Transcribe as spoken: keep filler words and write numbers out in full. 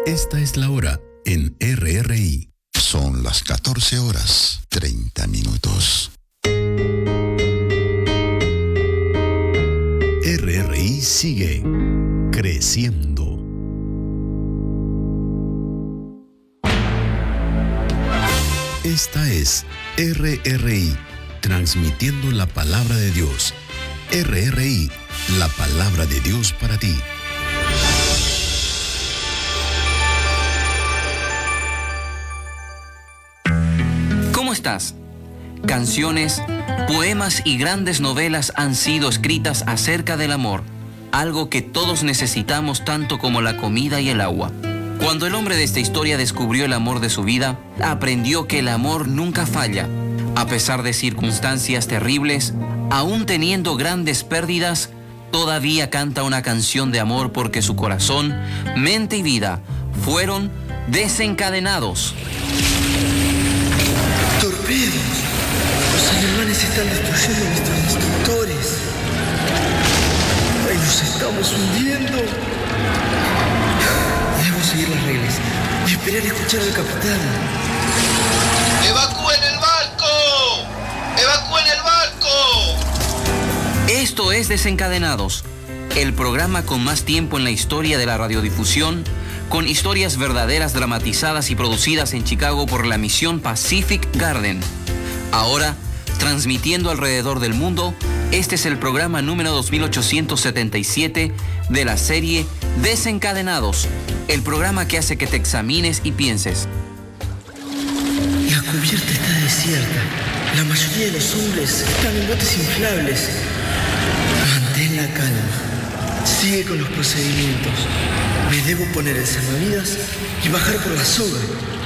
Esta es la hora en R R I. Son las catorce horas, treinta minutos. R R I sigue creciendo. Esta es R R I, transmitiendo la palabra de Dios. R R I, la palabra de Dios para ti. ¿Cómo estás? Canciones, poemas y grandes novelas han sido escritas acerca del amor, algo que todos necesitamos tanto como la comida y el agua. Cuando el hombre de esta historia descubrió el amor de su vida, aprendió que el amor nunca falla. A pesar de circunstancias terribles, aún teniendo grandes pérdidas, todavía canta una canción de amor porque su corazón, mente y vida fueron desencadenados. ¡Torpedos! Los alemanes están destruyendo nuestros destructores. ¡Ay, nos estamos hundiendo! Debemos seguir las reglas y esperar a escuchar al capitán. ¡Evacúen el barco! ¡Evacúen el barco! Esto es Desencadenados, el programa con más tiempo en la historia de la radiodifusión, con historias verdaderas dramatizadas y producidas en Chicago por la misión Pacific Garden. Ahora, transmitiendo alrededor del mundo, este es el programa número dos mil ochocientos setenta y siete de la serie Desencadenados, el programa que hace que te examines y pienses. La cubierta está desierta. La mayoría de los hombres están en botes inflables. Mantén la calma. Sigue con los procedimientos. Me debo poner el salvavidas y bajar por la soga.